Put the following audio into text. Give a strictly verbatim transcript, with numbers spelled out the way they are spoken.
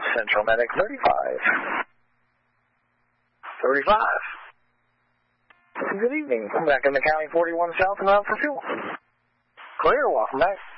Central Medic thirty-five. thirty-five. Good evening. I'm back in the County forty-one South and out for fuel. Clear. Welcome back.